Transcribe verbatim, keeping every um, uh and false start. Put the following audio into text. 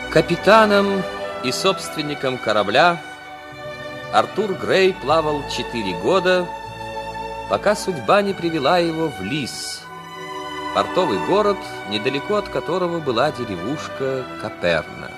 Капитаном и собственником корабля Артур Грей плавал четыре года, пока судьба не привела его в Лис, портовый город, недалеко от которого была деревушка Каперна.